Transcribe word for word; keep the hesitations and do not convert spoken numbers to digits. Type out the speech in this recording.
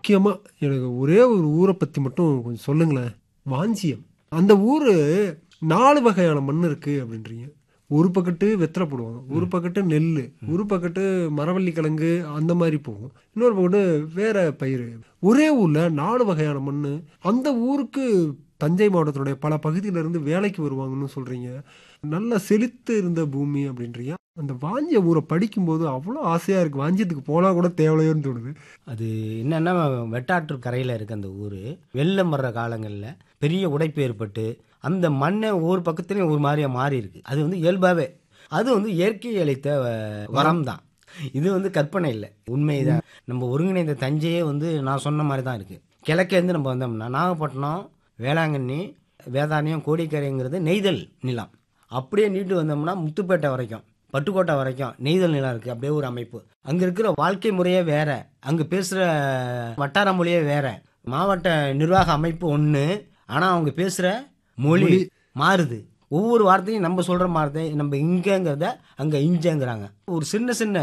முக்கியமா எனக்கு ஒரே ஒரு ஊரை பத்தி மட்டும் கொஞ்சம் சொல்லுங்களேன். வாஞ்சியம். அந்த ஊரு நாலு வகையான மண் இருக்கு அப்படின்றீங்க. ஒரு பக்கத்து வெத்தலை போடுவாங்க, ஒரு பக்கத்து நெல், ஒரு பக்கத்து மரவள்ளி கிழங்கு அந்த மாதிரி போகும், இன்னொரு பக்கத்து வேற பயிர். ஒரே ஊர்ல நாலு வகையான மண். அந்த ஊருக்கு தஞ்சை மாவட்டத்தினுடைய பல பகுதியில இருந்து வேலைக்கு வருவாங்கன்னு சொல்றீங்க. நல்ல செழித்து இருந்த பூமி அப்படின்றீங்க. அந்த வாஞ்சிய ஊரை படிக்கும்போது அவ்வளோ ஆசையா இருக்கு. வாஞ்சியத்துக்கு போனா கூட தேவையோன்னு தோணுது. அது என்னன்னா, வெட்டாற்று கரையில் இருக்க அந்த ஊர் வெள்ளம் வர்ற காலங்களில் பெரிய உடைப்பு ஏற்பட்டு அந்த மண்ணை ஒவ்வொரு பக்கத்துலையும் ஒரு மாதிரியா மாறி இருக்கு. அது வந்து இயல்பாகவே அது வந்து இயற்கை அளித்த வரம் தான். இது வந்து கற்பனை இல்லை, உண்மைதான். நம்ம ஒருங்கிணைந்த தஞ்சையே வந்து நான் சொன்ன மாதிரி தான் இருக்குது. கிழக்கேருந்து நம்ம வந்தோம்னா நாகப்பட்டினம், வேளாங்கண்ணி, வேதாரண்யம், கோடிக்கரைங்கிறது நெய்தல் நிலம். அப்படியே நீட்டு வந்தோம்னா முத்துப்பேட்டை வரைக்கும், பட்டுக்கோட்டை வரைக்கும் நெய்தல் நிலம் இருக்குது. அப்படியே ஒரு அமைப்பு. அங்கே இருக்கிற வாழ்க்கை முறையே வேற, அங்கே பேசுகிற வட்டார மொழியே வேற. மாவட்ட நிர்வாக அமைப்பு ஒன்று, ஆனால் அவங்க பேசுகிற மொழி மாறுது. ஒவ்வொரு வார்த்தையும் நம்ம சொல்கிற மாதிரி நம்ம இங்கேங்கிறத அங்கே இஞ்சேங்கிறாங்க. ஒரு சின்ன சின்ன